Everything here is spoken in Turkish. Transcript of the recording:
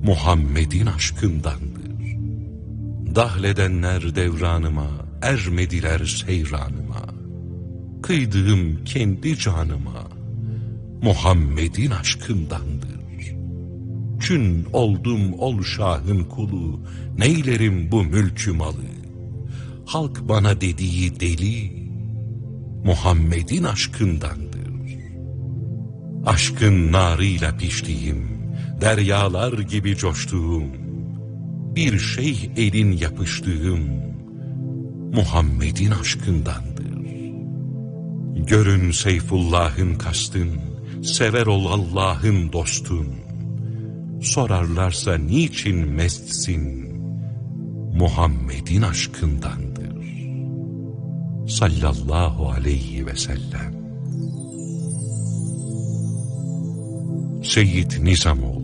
Muhammed'in aşkındandır. Dahledenler devranıma, ermediler seyranıma. Kıydığım kendi canıma, Muhammed'in aşkındandır. Çün oldum ol şahın kulu, neylerim bu mülkü malı. Halk bana dediği deli, Muhammed'in aşkındandır. Aşkın narıyla piştiğim, deryalar gibi coştuğum, bir şeyh elin yapıştığım, Muhammed'in aşkındandır. Görün Seyfullah'ın kastın, sever ol Allah'ın dostun. Sorarlarsa niçin mestsin, Muhammed'in aşkındandır. Sallallahu aleyhi ve sellem. Seyyid Nizamoğlu.